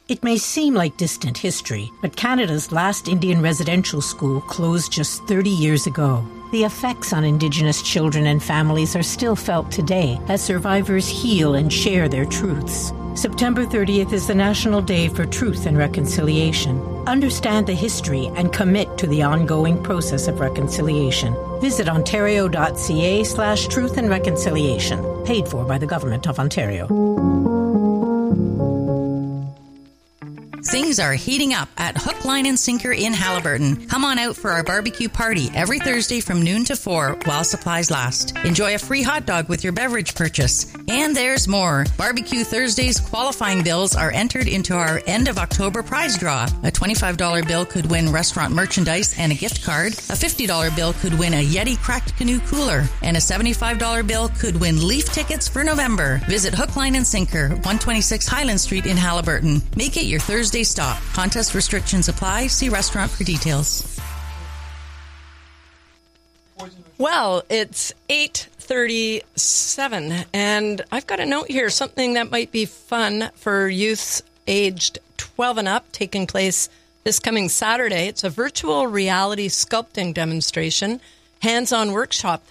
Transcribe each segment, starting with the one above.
It may seem like distant history, but Canada's last Indian residential school closed just 30 years ago. The effects on Indigenous children and families are still felt today as survivors heal and share their truths. September 30th is the National Day for Truth and Reconciliation. Understand the history and commit to the ongoing process of reconciliation. Visit ontario.ca/truth and reconciliation. Paid for by the Government of Ontario. Things are heating up at Hook, Line and Sinker in Haliburton. Come on out for our barbecue party every Thursday from noon to 4 while supplies last. Enjoy a free hot dog with your beverage purchase. And there's more. Barbecue Thursday's qualifying bills are entered into our end of October prize draw. A $25 bill could win restaurant merchandise and a gift card. A $50 bill could win a Yeti Cracked Canoe cooler. And a $75 bill could win Leaf tickets for November. Visit Hook, Line and Sinker, 126 Highland Street in Haliburton. Make it your Thursday stop. Contest restrictions apply. See restaurant for details. Well, it's 8:37, and I've got a note here, something that might be fun for youths aged 12 and up, taking place this coming Saturday. It's a virtual reality sculpting demonstration, hands-on workshop.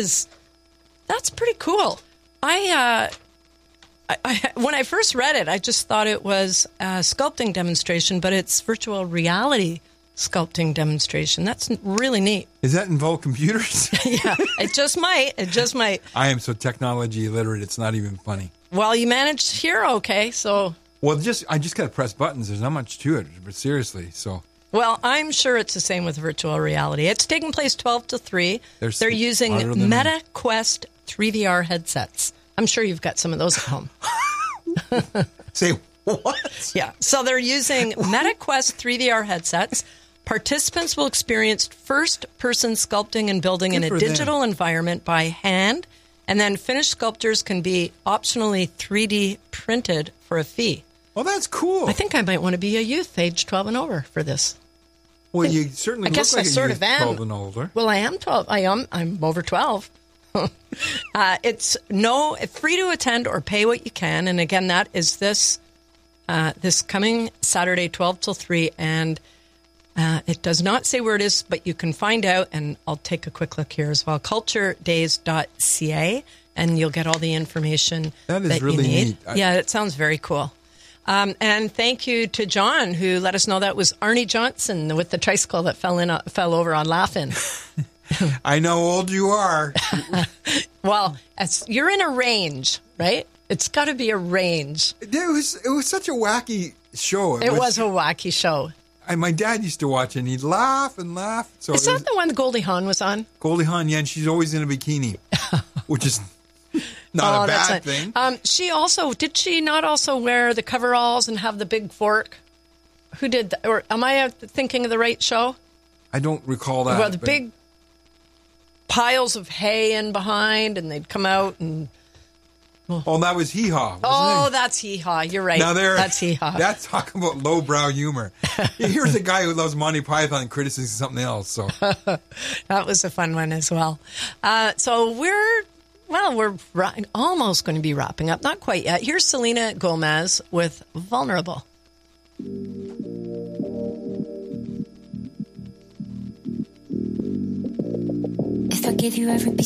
That's pretty cool. I when I first read it, I just thought it was a sculpting demonstration, but it's virtual reality sculpting demonstration. That's really neat. Does that involve computers? Yeah, it just might. It just might. I am so technology illiterate, it's not even funny. Well, you managed here okay, so... Well, I just got to press buttons. There's not much to it, but seriously, so... Well, I'm sure it's the same with virtual reality. It's taking place 12 to 3. They're using Meta Quest 3VR headsets. I'm sure you've got some of those at home. Say what? Yeah. So they're using Meta Quest 3VR headsets. Participants will experience first-person sculpting and building in a digital environment by hand, and then finished sculptures can be optionally 3D printed for a fee. Well, that's cool. I think I might want to be a youth age 12 and over for this. Well, you certainly look like a youth 12 and older. Well, I am 12. I'm over 12. It's free to attend or pay what you can. And again, that is this coming Saturday, 12 till 3. And it does not say where it is, but you can find out. And I'll take a quick look here as well. culturedays.ca, and you'll get all the information that is really you need. Neat. Yeah, it sounds very cool. And thank you to John, who let us know that was Arnie Johnson with the tricycle that fell over on Laughlin. I know how old you are. Well, you're in a range, right? It's got to be a range. It was such a wacky show. It was a wacky show. My dad used to watch it, and he'd laugh and laugh. So is that the one Goldie Hawn was on? Goldie Hawn, yeah, and she's always in a bikini, which is not a bad thing. Did she not also wear the coveralls and have the big fork? Who did that? Or am I thinking of the right show? I don't recall that. Well, the big piles of hay in behind, and they'd come out and... Oh, that was Hee Haw. Oh, that's Hee Haw. You're right. That's Hee Haw. That's talking about lowbrow humor. Here's a guy who loves Monty Python and criticizing something else. So that was a fun one as well. So we're almost going to be wrapping up. Not quite yet. Here's Selena Gomez with Vulnerable. If I give you every piece